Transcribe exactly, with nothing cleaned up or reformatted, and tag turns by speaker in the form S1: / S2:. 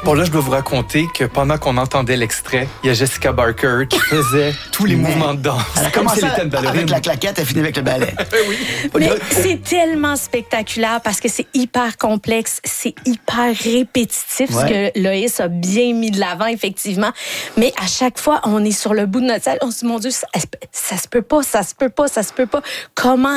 S1: Bon, là, je dois vous raconter que pendant qu'on entendait l'extrait, il y a Jessica Barker qui faisait tous les
S2: Mais
S1: mouvements de danse.
S2: Elle a
S1: comme si
S2: commencé
S1: elle était une ballerine.
S2: avec la claquette, elle finit avec le ballet.
S1: oui.
S3: Mais c'est tellement spectaculaire parce que c'est hyper complexe, c'est hyper répétitif,
S2: Ouais.
S3: ce que Loïs a bien mis de l'avant, effectivement. Mais à chaque fois, on est sur le bout de notre salle, on se dit, mon Dieu, ça, ça se peut pas, ça se peut pas, ça se peut pas. Comment